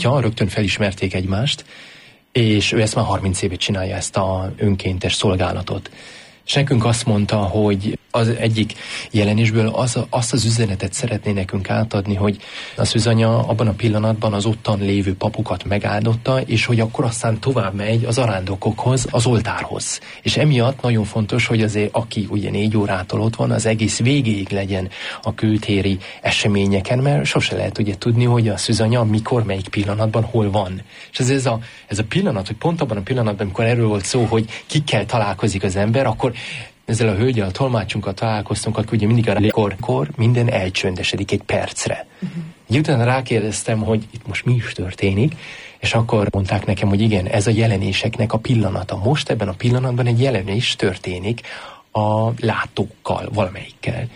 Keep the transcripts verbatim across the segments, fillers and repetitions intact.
barátja, rögtön felismerték egymást, és ő ezt már harminc évet csinálja, ezt a önkéntes szolgálatot. És nekünk azt mondta, hogy az egyik jelenésből az, azt az üzenetet szeretné nekünk átadni, hogy a szűzanya abban a pillanatban az ottan lévő papokat megáldotta, és hogy akkor aztán tovább megy az arándokokhoz, az oltárhoz. És emiatt nagyon fontos, hogy azért aki ugye négy órától ott van, az egész végéig legyen a kültéri eseményeken, mert sose lehet ugye tudni, hogy a szűzanya mikor, melyik pillanatban hol van. És ez, ez, a, ez a pillanat, hogy pont abban a pillanatban, amikor erről volt szó, hogy kikkel találkozik az ember, akkor ezzel a hölgyel, a tolmácsunkkal találkoztunk, akkor ugye mindig akkor minden elcsöndesedik egy percre. Uh-huh. Utána rákérdeztem, hogy itt most mi is történik, és akkor mondták nekem, hogy igen, ez a jelenéseknek a pillanata. Most ebben a pillanatban egy jelenés történik a látókkal, valamelyikkel.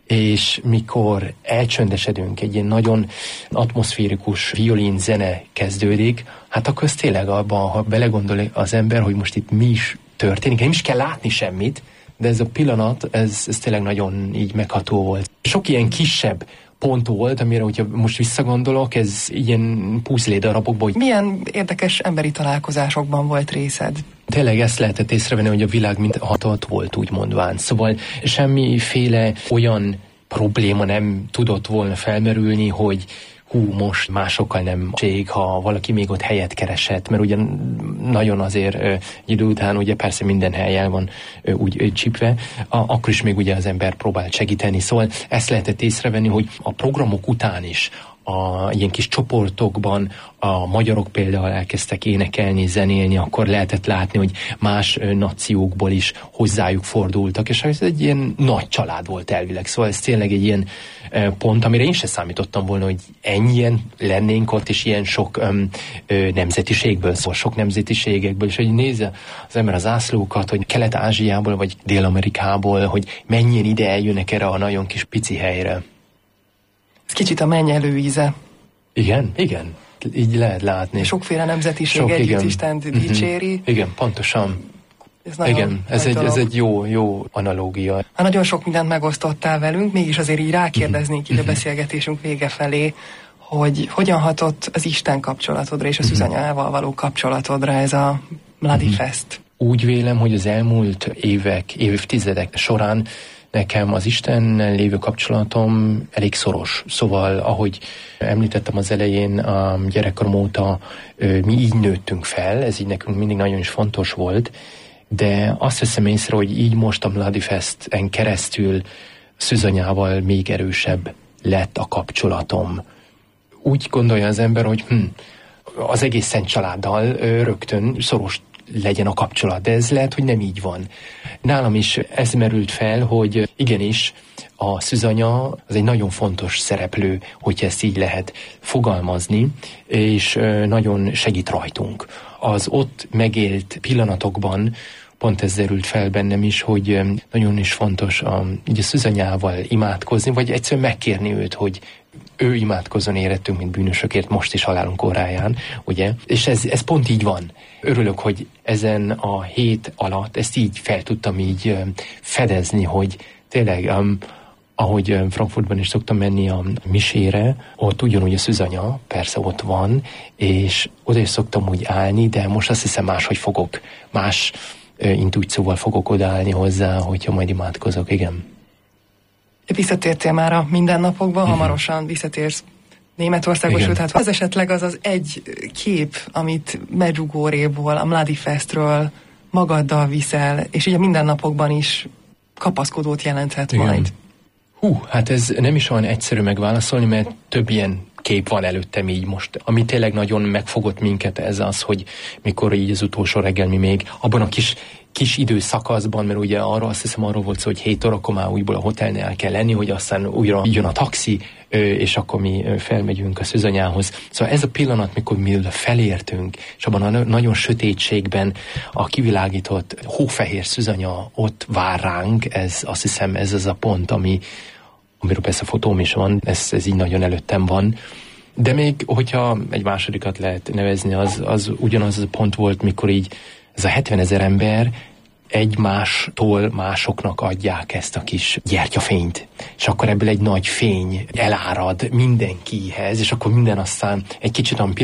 És mikor elcsöndesedünk, egy ilyen nagyon atmoszférikus violin zene kezdődik, hát akkor ez tényleg abban, ha belegondol az ember, hogy most itt mi is történik, nem is kell látni semmit, de ez a pillanat, ez, ez tényleg nagyon így megható volt. Sok ilyen kisebb pont volt, amire, hogyha most visszagondolok, ez ilyen puzzlé darabokból. Hogy milyen érdekes emberi találkozásokban volt részed? Tényleg ezt lehetett észrevenni, hogy a világ mint hatott volt, úgy mondván. Szóval semmiféle olyan probléma nem tudott volna felmerülni, hogy hú, most másokkal nem ség, ha valaki még ott helyet keresett, mert ugye nagyon azért ö, idő után ugye persze minden hely el van ö, úgy ö, csípve, a, akkor is még ugye az ember próbált segíteni. Szóval ezt lehetett észrevenni, hogy a programok után is a ilyen kis csoportokban a magyarok például elkezdtek énekelni, zenélni, akkor lehetett látni, hogy más ö, naciókból is hozzájuk fordultak, és ez egy ilyen nagy család volt elvileg. Szóval ez tényleg egy ilyen ö, pont, amire én sem számítottam volna, hogy ennyien lennénk ott, és ilyen sok ö, ö, nemzetiségből, szóval sok nemzetiségekből, és hogy nézze az ember az zászlókat, hogy Kelet-Ázsiából, vagy Dél-Amerikából, hogy mennyien ide eljönnek erre a nagyon kis pici helyre. Ez kicsit a menny előíze. Igen, igen. Így lehet látni. Sokféle nemzetiség Sok, együtt igen. Istent uh-huh. dicséri. Igen, pontosan. Ez nagyon igen, ez egy, ez egy jó, jó analógia. Ha nagyon sok mindent megosztottál velünk, mégis azért így rákérdeznék uh-huh. így a beszélgetésünk vége felé, hogy hogyan hatott az Isten kapcsolatodra és a uh-huh. szűzanyával való kapcsolatodra ez a Mladi uh-huh. Fest. Úgy vélem, hogy az elmúlt évek, évtizedek során nekem az Istennel lévő kapcsolatom elég szoros. Szóval, ahogy említettem az elején, a gyerekkorom óta mi így nőttünk fel, ez így nekünk mindig nagyon is fontos volt, de azt veszem észre, hogy így most a Mladi Festen keresztül szűzanyával még erősebb lett a kapcsolatom. Úgy gondolja az ember, hogy hm, az egész szent családdal rögtön szoros legyen a kapcsolat, de ez lehet, hogy nem így van. Nálam is ez merült fel, hogy igenis a szűzanya az egy nagyon fontos szereplő, hogyha ezt így lehet fogalmazni, és nagyon segít rajtunk. Az ott megélt pillanatokban pont ez derült fel bennem is, hogy nagyon is fontos a, így a szűzanyával imádkozni, vagy egyszerűen megkérni őt, hogy ő imádkozzon érettünk, mint bűnösökért most is halálunk óráján, ugye? És ez, ez pont így van. Örülök, hogy ezen a hét alatt ezt így fel tudtam így fedezni, hogy tényleg, um, ahogy Frankfurtban is szoktam menni a misére, ott ugyanúgy a szűzanya, persze ott van, és oda is szoktam úgy állni, de most azt hiszem máshogy fogok, más uh, intuícióval fogok odaállni hozzá, hogyha majd imádkozok, igen. Visszatértél már a mindennapokba, uh-huh. hamarosan visszatérsz Németországba, sőt, hát az esetleg az az egy kép, amit Medjugorjéból, a Mladi Festről magaddal viszel, és így a mindennapokban is kapaszkodót jelenthet igen. majd. Hú, hát ez nem is olyan egyszerű megválaszolni, mert több ilyen kép van előttem így most. Ami tényleg nagyon megfogott minket, ez az, hogy mikor így az utolsó reggel mi még abban a kis kis időszakaszban, mert ugye arról azt hiszem arról volt szó, hogy hét órakor már újból a hotelnél kell lenni, hogy aztán újra jön a taxi, és akkor mi felmegyünk a szűzanyához. Szóval ez a pillanat, mikor mi felértünk, és abban a nagyon sötétségben a kivilágított hófehér szűzanya ott vár ránk, ez azt hiszem ez az a pont, ami, amiről persze fotóm is van, ez, ez így nagyon előttem van. De még, hogyha egy másodikat lehet nevezni, az, az ugyanaz a pont volt, mikor így ez a hetvenezer ember egymástól másoknak adják ezt a kis gyertyafényt. És akkor ebből egy nagy fény elárad mindenkihez, és akkor minden aztán egy kicsit